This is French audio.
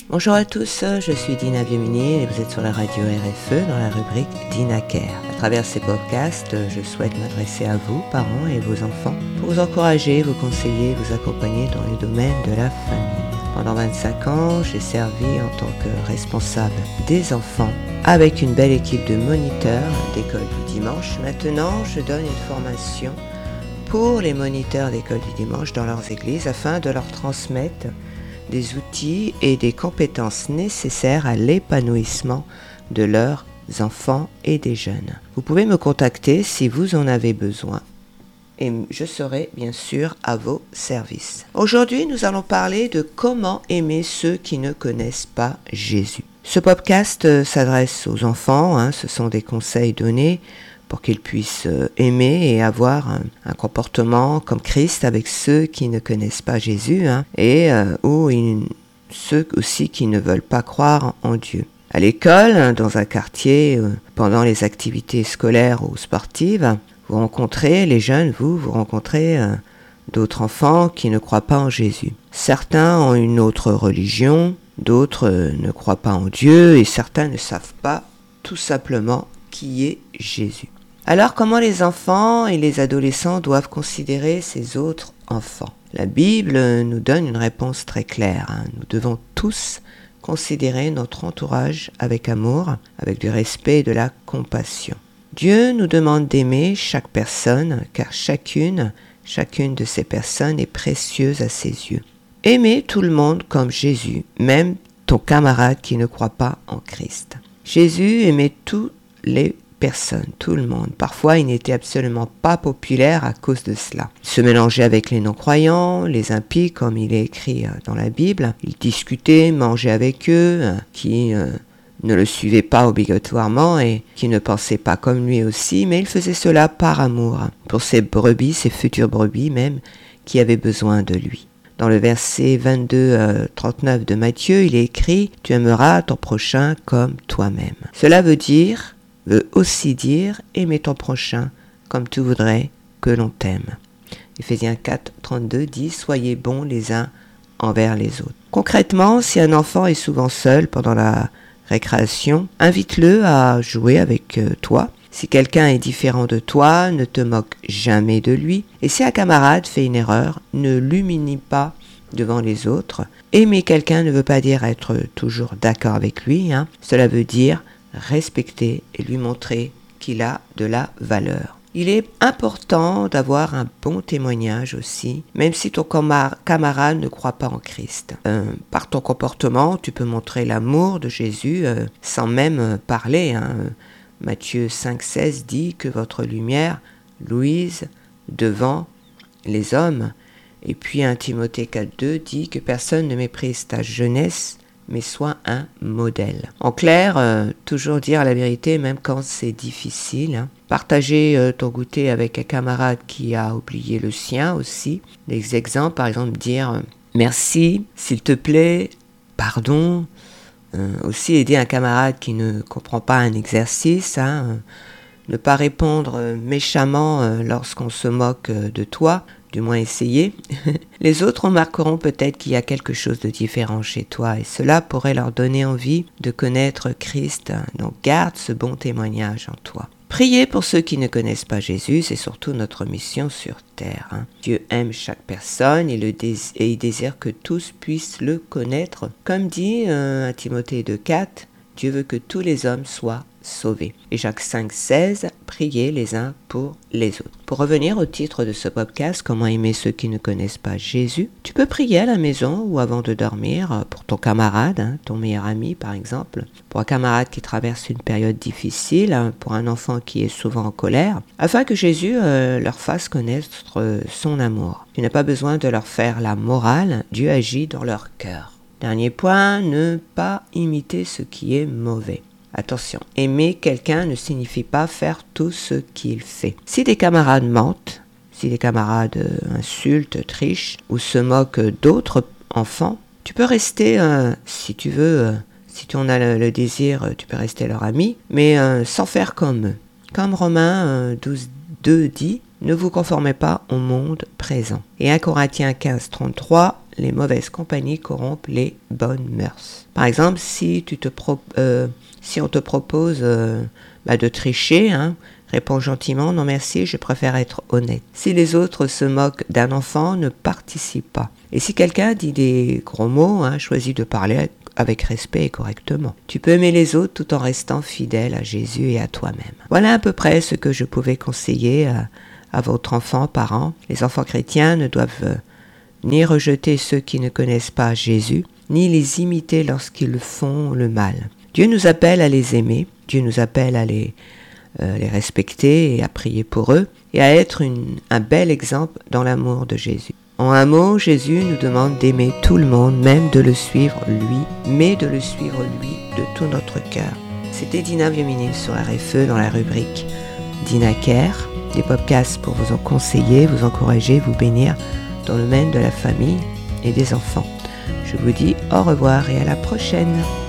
Bonjour à tous, je suis Dina Vieux-Munier et vous êtes sur la radio RFE dans la rubrique Dina Care. À travers ces podcasts, je souhaite m'adresser à vous, parents et vos enfants, pour vous encourager, vous conseiller, vous accompagner dans le domaine de la famille. Pendant 25 ans, j'ai servi en tant que responsable des enfants avec une belle équipe de moniteurs d'école du dimanche. Maintenant, je donne une formation pour les moniteurs d'école du dimanche dans leurs églises afin de leur transmettre des outils et des compétences nécessaires à l'épanouissement de leurs enfants et des jeunes. Vous pouvez me contacter si vous en avez besoin et je serai bien sûr à vos services. Aujourd'hui, nous allons parler de comment aimer ceux qui ne connaissent pas Jésus. Ce podcast s'adresse aux enfants, ce sont des conseils donnés pour qu'ils puissent aimer et avoir un comportement comme Christ avec ceux qui ne connaissent pas Jésus ceux aussi qui ne veulent pas croire en Dieu. À l'école, dans un quartier, pendant les activités scolaires ou sportives, vous rencontrez les jeunes, vous rencontrez d'autres enfants qui ne croient pas en Jésus. Certains ont une autre religion, d'autres ne croient pas en Dieu et certains ne savent pas tout simplement qui est Jésus. Alors, comment les enfants et les adolescents doivent considérer ces autres enfants ? La Bible nous donne une réponse très claire. Nous devons tous considérer notre entourage avec amour, avec du respect et de la compassion. Dieu nous demande d'aimer chaque personne, car chacune de ces personnes est précieuse à ses yeux. Aimer tout le monde comme Jésus, même ton camarade qui ne croit pas en Christ. Jésus aimait tous les personne, tout le monde. Parfois, il n'était absolument pas populaire à cause de cela. Il se mélangeait avec les non-croyants, les impies, comme il est écrit dans la Bible. Il discutait, mangeait avec eux, qui ne le suivaient pas obligatoirement et qui ne pensaient pas comme lui aussi, mais il faisait cela par amour, pour ses brebis, ses futures brebis même, qui avaient besoin de lui. Dans le verset 22-39 de Matthieu, il est écrit « Tu aimeras ton prochain comme toi-même ». Cela veut aussi dire aimer ton prochain comme tu voudrais que l'on t'aime. Éphésiens 4:32 dit soyez bons les uns envers les autres. Concrètement, si un enfant est souvent seul pendant la récréation, invite-le à jouer avec toi. Si quelqu'un est différent de toi, ne te moque jamais de lui. Et si un camarade fait une erreur, ne l'humilie pas devant les autres. Aimer quelqu'un ne veut pas dire être toujours d'accord avec lui. Cela veut dire respecter et lui montrer qu'il a de la valeur. Il est important d'avoir un bon témoignage aussi, même si ton camarade ne croit pas en Christ. Par ton comportement, tu peux montrer l'amour de Jésus sans même parler. Matthieu 5,16 dit que votre lumière luise devant les hommes. Et puis 1 Timothée 4,2 dit que personne ne méprise ta jeunesse, mais sois un modèle. En clair, toujours dire la vérité même quand c'est difficile. Partager ton goûter avec un camarade qui a oublié le sien aussi. Des exemples, par exemple, dire merci, s'il te plaît, pardon. Aussi aider un camarade qui ne comprend pas un exercice. Ne pas répondre méchamment lorsqu'on se moque de toi. Du moins essayer. Les autres remarqueront peut-être qu'il y a quelque chose de différent chez toi et cela pourrait leur donner envie de connaître Christ. Donc garde ce bon témoignage en toi. Prier pour ceux qui ne connaissent pas Jésus, c'est surtout notre mission sur terre. Dieu aime chaque personne et il désire que tous puissent le connaître. Comme dit à Timothée 2,4, Dieu veut que tous les hommes soient sauvés. Et Jacques 5,16, priez les uns pour les autres. Pour revenir au titre de ce podcast, comment aimer ceux qui ne connaissent pas Jésus, tu peux prier à la maison ou avant de dormir pour ton camarade, ton meilleur ami par exemple, pour un camarade qui traverse une période difficile, pour un enfant qui est souvent en colère, afin que Jésus leur fasse connaître son amour. Tu n'as pas besoin de leur faire la morale, Dieu agit dans leur cœur. Dernier point, ne pas imiter ce qui est mauvais. Attention, aimer quelqu'un ne signifie pas faire tout ce qu'il fait. Si des camarades mentent, si des camarades insultent, trichent ou se moquent d'autres enfants, tu peux rester, si tu veux, si tu en as le désir, tu peux rester leur ami, mais sans faire comme eux. Comme Romains 12:2 dit, ne vous conformez pas au monde présent. Et 1 Corinthiens 15:33, les mauvaises compagnies corrompent les bonnes mœurs. Par exemple, si on te propose de tricher, réponds gentiment, non merci, je préfère être honnête. Si les autres se moquent d'un enfant, ne participe pas. Et si quelqu'un dit des gros mots, choisis de parler avec respect et correctement. Tu peux aimer les autres tout en restant fidèle à Jésus et à toi-même. Voilà à peu près ce que je pouvais conseiller à votre enfant, parents. Les enfants chrétiens ne doivent ni rejeter ceux qui ne connaissent pas Jésus, ni les imiter lorsqu'ils font le mal. Dieu nous appelle à les aimer, Dieu nous appelle à les respecter et à prier pour eux, et à être un bel exemple dans l'amour de Jésus. En un mot, Jésus nous demande d'aimer tout le monde, même de le suivre lui, mais de le suivre lui de tout notre cœur. C'était Dina Viominil sur RFE dans la rubrique Dina Care, des podcasts pour vous en conseiller, vous encourager, vous bénir dans le domaine de la famille et des enfants. Je vous dis au revoir et à la prochaine.